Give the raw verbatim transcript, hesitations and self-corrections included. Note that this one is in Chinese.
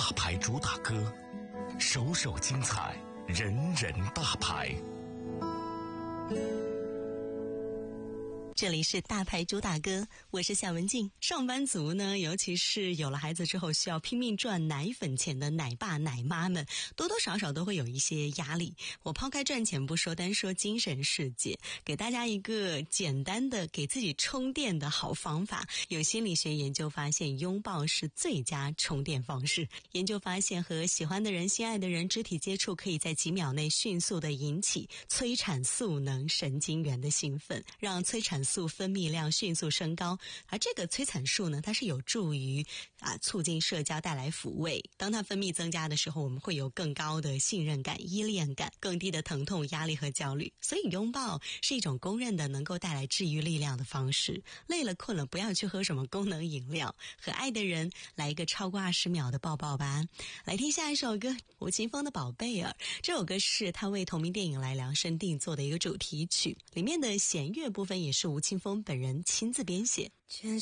大牌主打歌，首首精彩，人人大牌。 这里是大牌主打歌，我是夏文静。上班族呢，尤其是有了孩子之后需要拼命赚奶粉钱的奶爸奶妈们，多多少少都会有一些压力。我抛开赚钱不说，单说精神世界，给大家一个简单的给自己充电的好方法。有心理学研究发现，拥抱是最佳充电方式。研究发现，和喜欢的人、心爱的人肢体接触，可以在几秒内迅速的引起催产素能神经元的兴奋，让催产素素分泌量迅速升高，而这个催产素呢，它是有助于啊促进社交，带来抚慰。当它分泌增加的时候，我们会有更高的信任感、依恋感，更低的疼痛、压力和焦虑。所以拥抱是一种公认的能够带来治愈力量的方式。累了困了，不要去喝什么功能饮料，和爱的人来一个超过二十秒的抱抱吧。来听下一首歌，吴青峰的《宝贝儿》。这首歌是他为同名电影来量身定做的一个主题曲，里面的弦乐部分也是吴青峰本人亲自编写。 全